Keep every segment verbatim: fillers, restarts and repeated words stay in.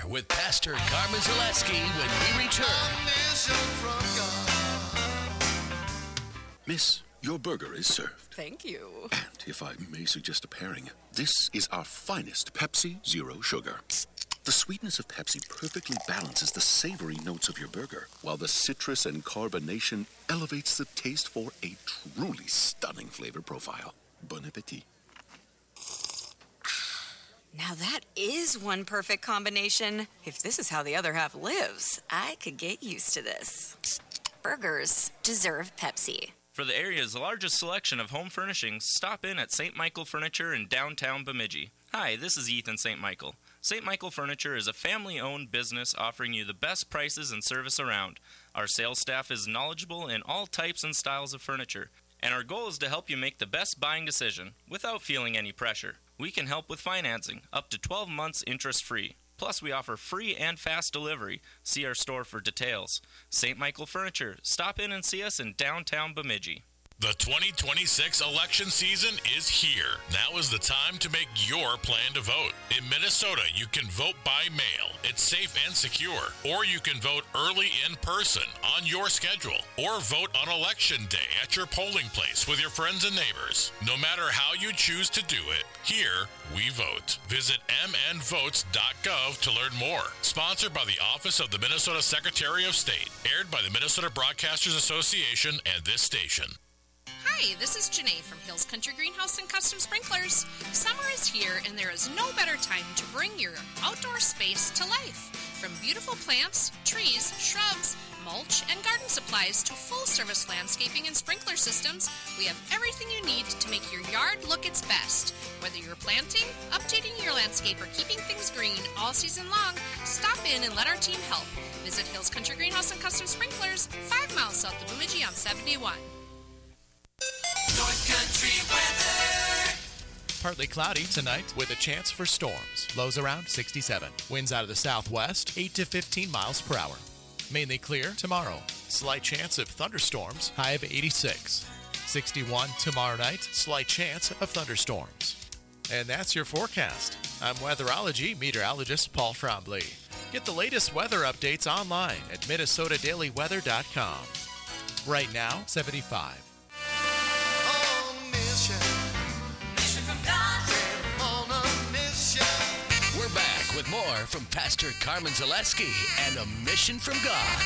with Pastor Carmen Zaleski when we return. Miss, your burger is served. Thank you. And if I may suggest a pairing, this is our finest Pepsi Zero Sugar. The sweetness of Pepsi perfectly balances the savory notes of your burger, while the citrus and carbonation elevates the taste for a truly stunning flavor profile. Bon appetit. Now that is one perfect combination. If this is how the other half lives, I could get used to this. Burgers deserve Pepsi. For the area's largest selection of home furnishings, stop in at Saint Michael Furniture in downtown Bemidji. Hi, this is Ethan Saint Michael. Saint Michael Furniture is a family-owned business offering you the best prices and service around. Our sales staff is knowledgeable in all types and styles of furniture, and our goal is to help you make the best buying decision without feeling any pressure. We can help with financing, up to twelve months interest-free. Plus, we offer free and fast delivery. See our store for details. Saint Michael Furniture. Stop in and see us in downtown Bemidji. The twenty twenty-six election season is here. Now is the time to make your plan to vote. In Minnesota, you can vote by mail. It's safe and secure. Or you can vote early in person on your schedule. Or vote on election day at your polling place with your friends and neighbors. No matter how you choose to do it, here we vote. Visit m n votes dot gov to learn more. Sponsored by the Office of the Minnesota Secretary of State. Aired by the Minnesota Broadcasters Association and this station. Hi, this is Janae from Hills Country Greenhouse and Custom Sprinklers. Summer is here, and there is no better time to bring your outdoor space to life. From beautiful plants, trees, shrubs, mulch, and garden supplies to full-service landscaping and sprinkler systems, we have everything you need to make your yard look its best. Whether you're planting, updating your landscape, or keeping things green all season long, stop in and let our team help. Visit Hills Country Greenhouse and Custom Sprinklers, five miles south of Bemidji on seventy-one. North Country weather. Partly cloudy tonight with a chance for storms. Lows around sixty-seven. Winds out of the southwest, eight to fifteen miles per hour. Mainly clear tomorrow. Slight chance of thunderstorms, high of eighty-six. sixty-one tomorrow night, slight chance of thunderstorms. And that's your forecast. I'm weatherology meteorologist Paul Trombley. Get the latest weather updates online at minnesota daily weather dot com. Right now, seventy-five. We're back with more from Pastor Carmen Zaleski and A Mission from God.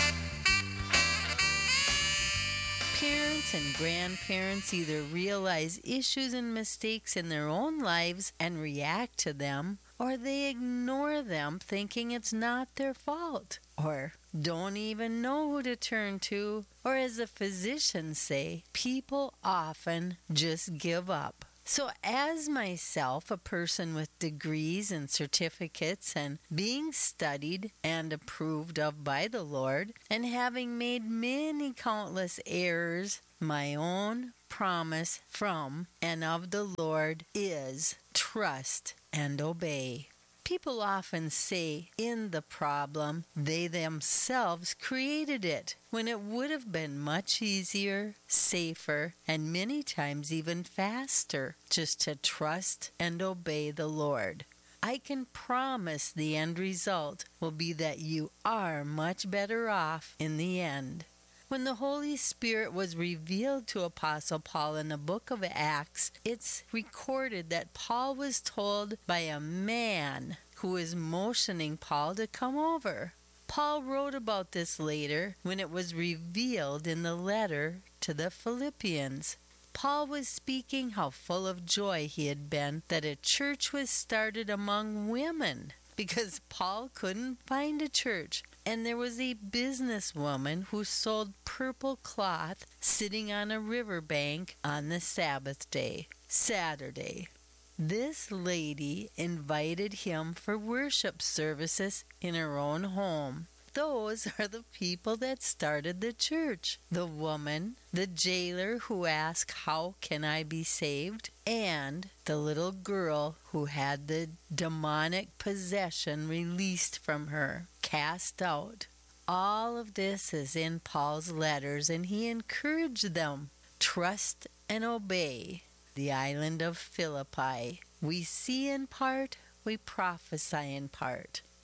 Parents and grandparents either realize issues and mistakes in their own lives and react to them, or they ignore them thinking it's not their fault, or don't even know who to turn to, or as the physicians say, people often just give up. So as myself, a person with degrees and certificates and being studied and approved of by the Lord, and having made many countless errors, my own promise from and of the Lord is trust and obey. People often say in the problem they themselves created it, when it would have been much easier, safer, and many times even faster just to trust and obey the Lord. I can promise the end result will be that you are much better off in the end. When the Holy Spirit was revealed to Apostle Paul in the book of Acts, it's recorded that Paul was told by a man who was motioning Paul to come over. Paul wrote about this later when it was revealed in the letter to the Philippians. Paul was speaking how full of joy he had been that a church was started among women, because Paul couldn't find a church. And there was a businesswoman who sold purple cloth sitting on a riverbank on the Sabbath day, Saturday. This lady invited him for worship services in her own home. Those are the people that started the church. The woman, the jailer who asked, "How can I be saved?" and the little girl who had the demonic possession released from her, cast out. All of this is in Paul's letters, and he encouraged them, trust and obey. The island of Philippi. We see in part, we prophesy in part.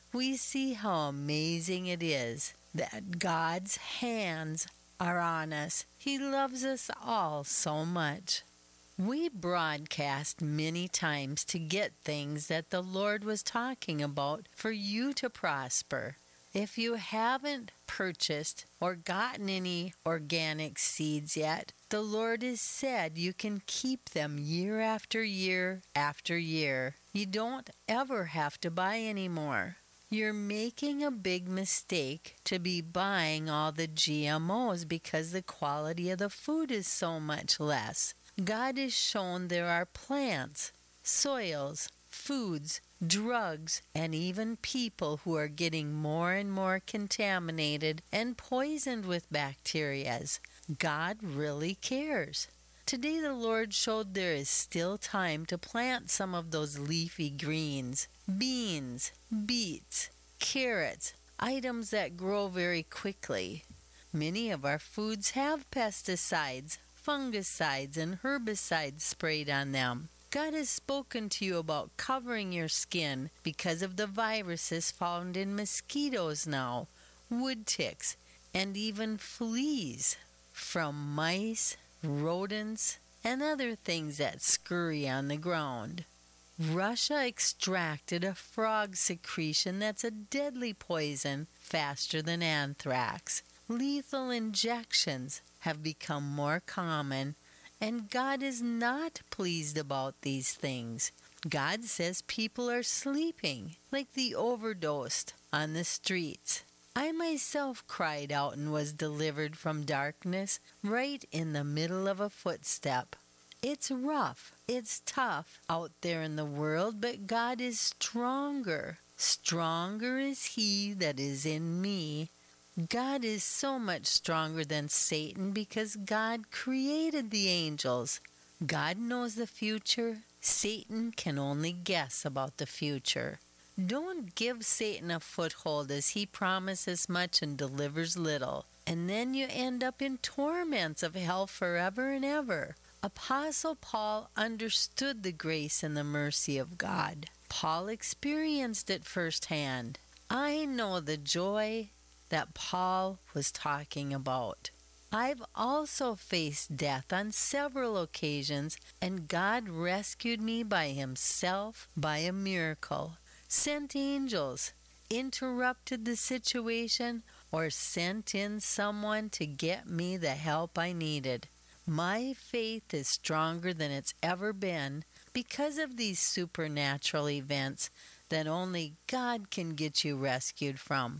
we see how amazing it is that God's hands are on us. He loves us all so much. We broadcast many times to get things that the Lord was talking about for you to prosper. If you haven't purchased or gotten any organic seeds yet, the Lord has said you can keep them year after year after year. You don't ever have to buy any more. You're making a big mistake to be buying all the G M Os because the quality of the food is so much less. God has shown there are plants, soils, foods, drugs, and even people who are getting more and more contaminated and poisoned with bacterias. God really cares. Today the Lord showed there is still time to plant some of those leafy greens, beans, beets, carrots, items that grow very quickly. Many of our foods have pesticides, fungicides, and herbicides sprayed on them. God has spoken to you about covering your skin because of the viruses found in mosquitoes now, wood ticks, and even fleas from mice, rodents, and other things that scurry on the ground. Russia extracted a frog secretion that's a deadly poison faster than anthrax. Lethal injections have become more common, and God is not pleased about these things. God says people are sleeping like the overdosed on the streets. I myself cried out and was delivered from darkness right in the middle of a footstep. It's rough, it's tough out there in the world, but God is stronger. Stronger is He that is in me. God is so much stronger than Satan because God created the angels. God knows the future. Satan can only guess about the future. Don't give Satan a foothold as he promises much and delivers little, and then you end up in torments of hell forever and ever. Apostle Paul understood the grace and the mercy of God. Paul experienced it firsthand. I know the joy that Paul was talking about. I've also faced death on several occasions, and God rescued me by Himself by a miracle, sent angels, interrupted the situation, or sent in someone to get me the help I needed. My faith is stronger than it's ever been because of these supernatural events that only God can get you rescued from.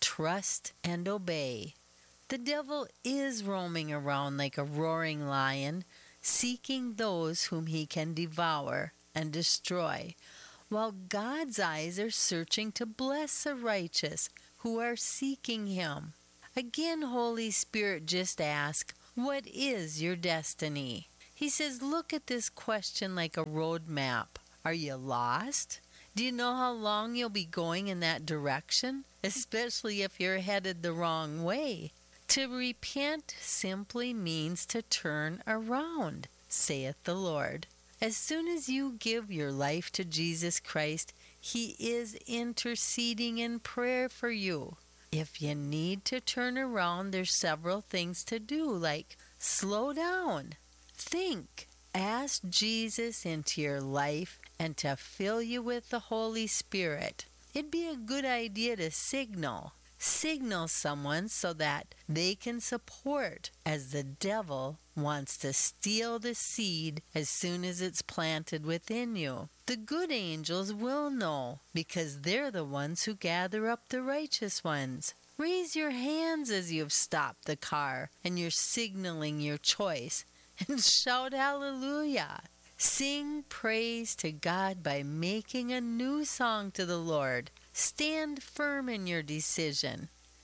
Trust and obey. The devil is roaming around like a roaring lion, seeking those whom he can devour and destroy, while God's eyes are searching to bless the righteous who are seeking Him. Again, Holy Spirit just asks, what is your destiny? He says, look at this question like a road map. Are you lost? Do you know how long you'll be going in that direction? Especially if you're headed the wrong way. To repent simply means to turn around, saith the Lord. As soon as you give your life to Jesus Christ, He is interceding in prayer for you. If you need to turn around, there's several things to do, like slow down, think, ask Jesus into your life and to fill you with the Holy Spirit. It'd be a good idea to signal. Signal someone so that they can support, as the devil wants to steal the seed as soon as it's planted within you. The good angels will know because they're the ones who gather up the righteous ones. Raise your hands as you've stopped the car and you're signaling your choice and shout hallelujah. Sing praise to God by making a new song to the Lord. Stand firm in your decision.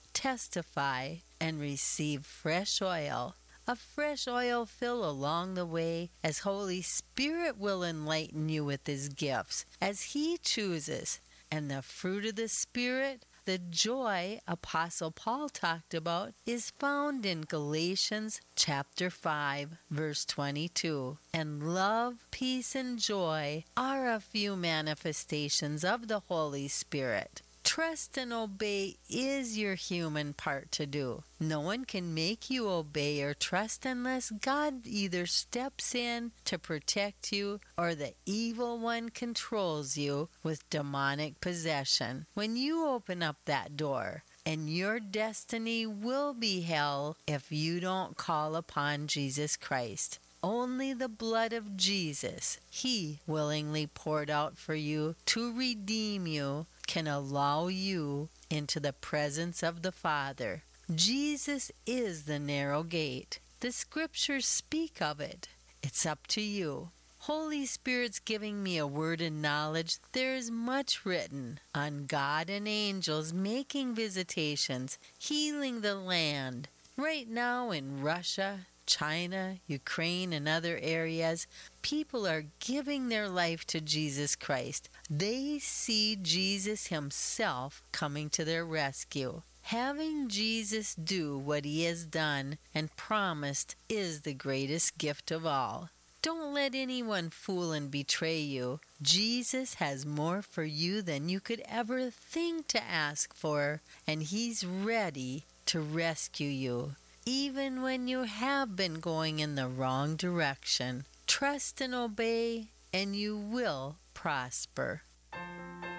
Testify and receive fresh oil. A fresh oil fill along the way, as Holy Spirit will enlighten you with His gifts as He chooses. And the fruit of the Spirit, the joy Apostle Paul talked about, is found in Galatians chapter five, verse twenty-two. And love, peace, and joy are a few manifestations of the Holy Spirit. Trust and obey is your human part to do. No one can make you obey or trust unless God either steps in to protect you or the evil one controls you with demonic possession. When you open up that door, and your destiny will be hell if you don't call upon Jesus Christ. Only the blood of Jesus, He willingly poured out for you to redeem you, can allow you into the presence of the Father. Jesus is the narrow gate. The scriptures speak of it. It's up to you. Holy Spirit's giving me a word of knowledge. There is much written on God and angels making visitations, healing the land. Right now in Russia, China, Ukraine, and other areas, people are giving their life to Jesus Christ. They see Jesus Himself coming to their rescue. Having Jesus do what He has done and promised is the greatest gift of all. Don't let anyone fool and betray you. Jesus has more for you than you could ever think to ask for, and He's ready to rescue you, even when you have been going in the wrong direction. Trust and obey, and you will prosper.